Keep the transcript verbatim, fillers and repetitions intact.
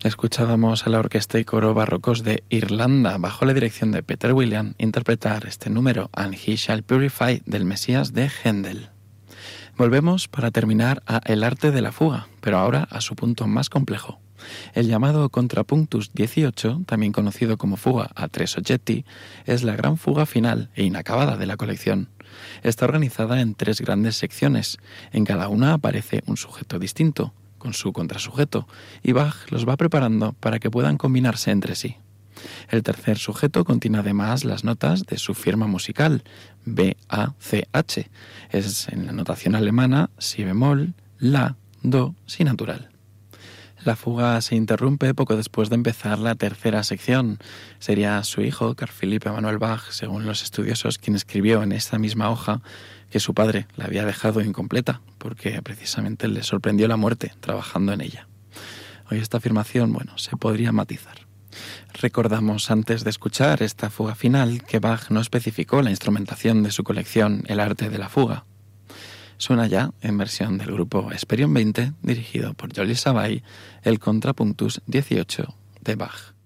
Escuchábamos a la orquesta y coro barrocos de Irlanda, bajo la dirección de Peter William, interpretar este número, And He Shall Purify, del Mesías de Händel. Volvemos para terminar a El arte de la fuga, pero ahora a su punto más complejo. El llamado Contrapunctus dieciocho, también conocido como fuga a tres oggetti, es la gran fuga final e inacabada de la colección. Está organizada en tres grandes secciones. En cada una aparece un sujeto distinto, con su contrasujeto, y Bach los va preparando para que puedan combinarse entre sí. El tercer sujeto contiene además las notas de su firma musical, B, A, C, H. Es en la notación alemana si bemol, la, do, si natural. La fuga se interrumpe poco después de empezar la tercera sección. Sería su hijo, Carl Philipp Emanuel Bach, según los estudiosos, quien escribió en esta misma hoja que su padre la había dejado incompleta, porque precisamente le sorprendió la muerte trabajando en ella. Hoy esta afirmación, bueno, se podría matizar. Recordamos antes de escuchar esta fuga final que Bach no especificó la instrumentación de su colección El arte de la fuga. Suena ya, en versión del grupo Hesperion veinte, dirigido por Jolie Savay, el Contrapunctus dieciocho de Bach.